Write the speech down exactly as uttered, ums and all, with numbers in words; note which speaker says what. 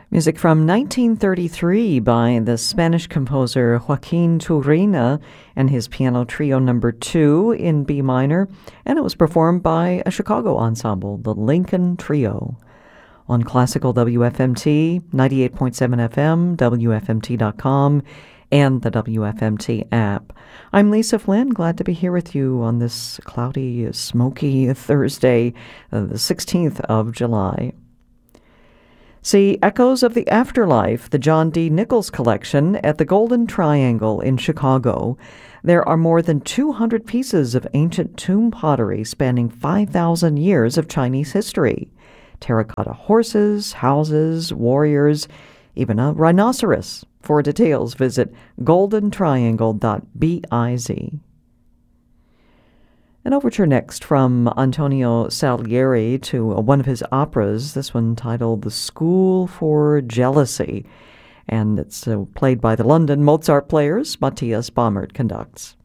Speaker 1: Music from nineteen thirty-three by the Spanish composer Joaquin Turina and his piano trio number two in B minor, and it was performed by a Chicago ensemble, the Lincoln Trio. On Classical W F M T, ninety-eight point seven F M, W F M T dot com, and the W F M T app. I'm Lisa Flynn, glad to be here with you on this cloudy, smoky Thursday, uh, the sixteenth of July. See Echoes of the Afterlife, the John D. Nichols collection at the Golden Triangle in Chicago. There are more than two hundred pieces of ancient tomb pottery spanning five thousand years of Chinese history. Terracotta horses, houses, warriors, even a rhinoceros. For details, visit golden triangle dot biz. An overture next from Antonio Salieri to one of his operas, this one titled The School for Jealousy, and it's uh, played by the London Mozart Players. Matthias Baumert conducts.